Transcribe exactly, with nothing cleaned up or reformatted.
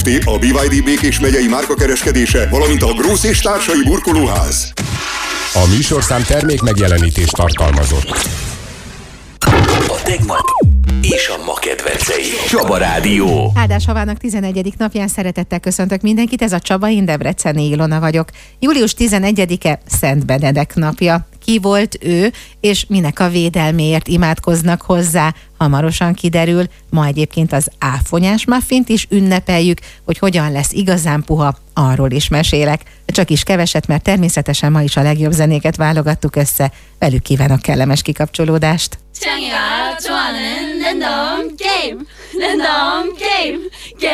Kft. A bé vé dé Békés megyei márkakereskedése, valamint a Grósz és társai burkolóház. A műsorszám termék megjelenítést tartalmazott. A tegnap és a ma kedvencei. Csaba Rádió. Áldás havának tizenegyedik napján szeretettel köszöntök mindenkit, ez a Csaba, én Debreceni Ilona vagyok. július tizenegyedike Szent Benedek napja. Ki volt ő, és minek a védelméért imádkoznak hozzá, hamarosan kiderül. Ma egyébként az áfonyás muffint is ünnepeljük, hogy hogyan lesz igazán puha, arról is mesélek. Csak is keveset, mert természetesen ma is a legjobb zenéket válogattuk össze. Velük kívánok kellemes kikapcsolódást. 창이가 좋아하는 랜덤 게임 랜덤 게임